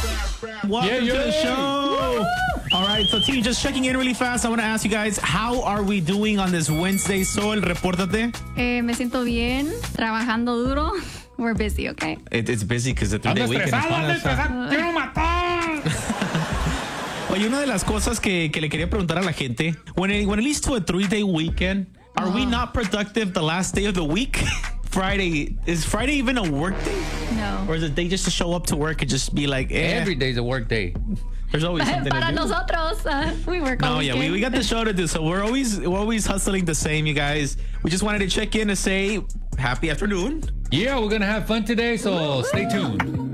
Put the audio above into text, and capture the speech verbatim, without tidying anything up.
Welcome yeah, to yeah. the show. All right, so team, just checking in really fast. I want to ask you guys, how are we doing on this Wednesday? Sol, repórtate. Eh, me siento bien, trabajando duro. We're busy, okay? It, it's busy because the three-day weekend is fun. ¡Quiero matar! Oye, una de las cosas que, que le quería preguntar a la gente, when it, when it leads to a three-day weekend, are we not productive the last day of the week? Friday, is Friday even a work day? No. Or is it day just to show up to work and just be like, eh? Every day's a work day. There's always something Para to do. nosotros, uh, we work all No, yeah, we, we got the show to do, so we're always we're always hustling the same, you guys. We just wanted to check in to say happy afternoon. Yeah, we're going to have fun today, so stay tuned.